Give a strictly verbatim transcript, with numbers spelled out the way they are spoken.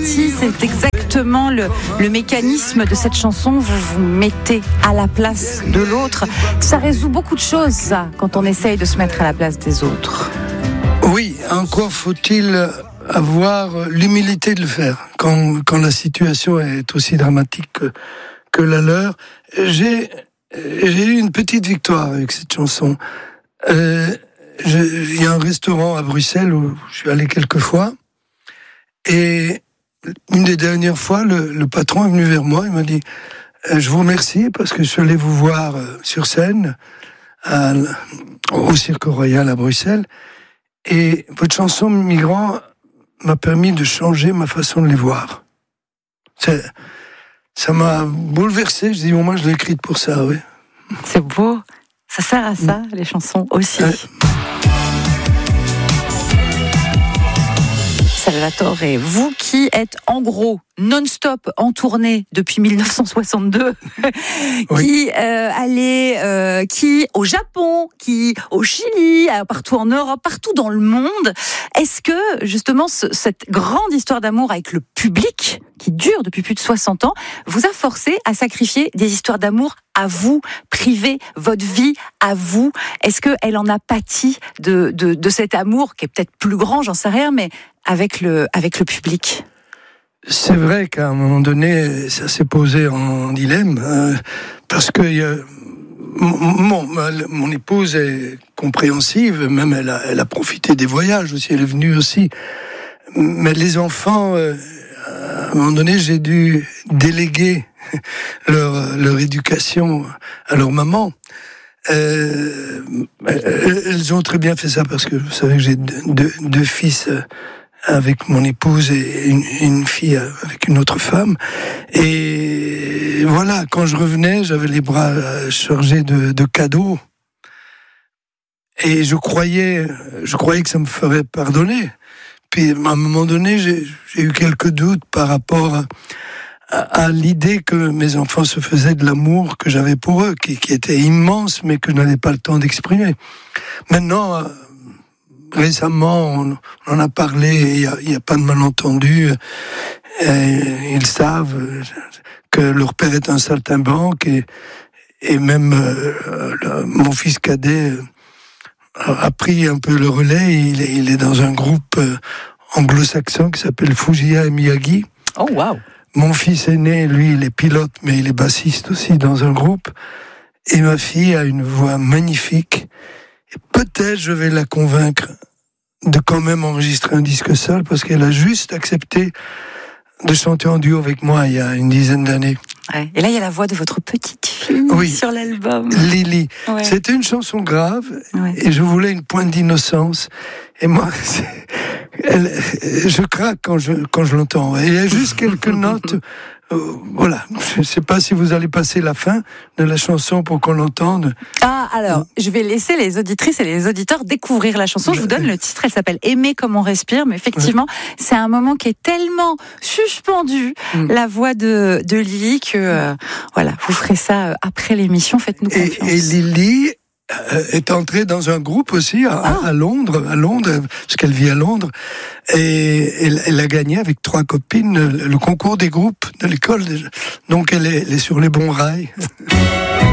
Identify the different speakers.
Speaker 1: empathie, c'est exactement le, le mécanisme de cette chanson. Vous vous mettez à la place de l'autre. Ça résout beaucoup de choses, ça, quand on essaye de se mettre à la place des autres.
Speaker 2: Oui, encore faut-il avoir l'humilité de le faire quand, quand la situation est aussi dramatique que, que la leur. J'ai, j'ai eu une petite victoire avec cette chanson. Euh, il y a un restaurant à Bruxelles où je suis allé quelques fois, et une des dernières fois, le, le patron est venu vers moi, il m'a dit euh, je vous remercie parce que je suis allé vous voir euh, sur scène à, au Cirque Royal à Bruxelles, et votre chanson Migrant m'a permis de changer ma façon de les voir. C'est, ça m'a bouleversé. Je dis au moins je l'ai écrite pour ça, oui.
Speaker 1: C'est beau. Ça sert à ça, les chansons aussi. Euh... Salvatore, et vous qui êtes en gros non-stop en tournée depuis dix-neuf cent soixante-deux,
Speaker 2: oui.
Speaker 1: qui euh, allait, euh, qui au Japon, qui au Chili, partout en Europe, partout dans le monde. Est-ce que justement ce, cette grande histoire d'amour avec le public, qui dure depuis plus de soixante ans, vous a forcé à sacrifier des histoires d'amour à vous, privées, votre vie à vous? Est-ce qu'elle en a pâti de, de, de cet amour qui est peut-être plus grand, j'en sais rien, mais avec le, avec le public?
Speaker 2: C'est vrai qu'à un moment donné, ça s'est posé en dilemme, euh, parce que y a, mon, mon épouse est compréhensive, même elle a, elle a profité des voyages aussi, elle est venue aussi. Mais les enfants, euh, à un moment donné, j'ai dû déléguer leur, leur éducation à leur maman. Euh, elles ont très bien fait ça parce que vous savez que j'ai deux, deux, deux fils avec mon épouse et une, une fille avec une autre femme. Et voilà, quand je revenais, j'avais les bras chargés de, de cadeaux. Et je croyais, je croyais que ça me ferait pardonner. Puis à un moment donné, j'ai, j'ai eu quelques doutes par rapport à, à, à l'idée que mes enfants se faisaient de l'amour que j'avais pour eux, qui, qui était immense, mais que je n'avais pas le temps d'exprimer. Maintenant, récemment, on, on en a parlé, il n'y a, a pas de malentendu. Et ils savent que leur père est un saltimbanque, et, et même euh, le, mon fils cadet a, a pris un peu le relais. Il est, il est dans un groupe euh, anglo-saxon qui s'appelle Fujiya et Miyagi.
Speaker 1: Oh, wow!
Speaker 2: Mon fils aîné, lui, il est pilote, mais il est bassiste aussi dans un groupe. Et ma fille a une voix magnifique. Et peut-être je vais la convaincre de quand même enregistrer un disque seul, parce qu'elle a juste accepté de chanter en duo avec moi il y a une dizaine d'années.
Speaker 1: Ouais. Et là, il y a la voix de votre petite fille oui. sur l'album.
Speaker 2: Lily.
Speaker 1: Ouais.
Speaker 2: C'était une chanson grave,
Speaker 1: ouais.
Speaker 2: et je voulais une pointe d'innocence. Et moi, elle, je craque quand je, quand je l'entends. Et il y a juste quelques notes. Euh, voilà, je ne sais pas si vous allez passer la fin de la chanson pour qu'on l'entende.
Speaker 1: Ah, alors, je vais laisser les auditrices et les auditeurs découvrir la chanson. Je vous donne le titre, elle s'appelle « Aimer comme on respire », mais effectivement, ouais. c'est un moment qui est tellement suspendu, mm. la voix de, de Lily, que euh, voilà, vous ferez ça après l'émission, faites-nous confiance.
Speaker 2: Et, et Lily est entrée dans un groupe aussi à, ah. à Londres, à Londres, parce qu'elle vit à Londres, et elle, elle a gagné avec trois copines le, le concours des groupes de l'école. Donc elle est, elle est sur les bons rails.